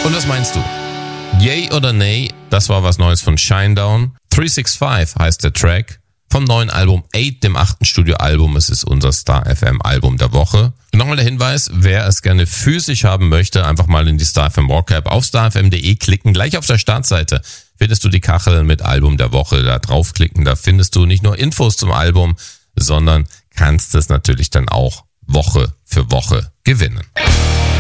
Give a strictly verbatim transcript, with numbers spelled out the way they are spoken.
Und was meinst du? Yay oder nay? Das war was Neues von Shinedown. drei sechs fünf heißt der Track vom neuen Album acht, dem achten Studioalbum. Es ist unser Star F M Album der Woche. Und nochmal der Hinweis, wer es gerne physisch haben möchte, einfach mal in die Star F M Rock App auf star f m punkt de klicken. Gleich auf der Startseite findest du die Kachel mit Album der Woche. Da draufklicken, da findest du nicht nur Infos zum Album, sondern kannst es natürlich dann auch Woche für Woche gewinnen.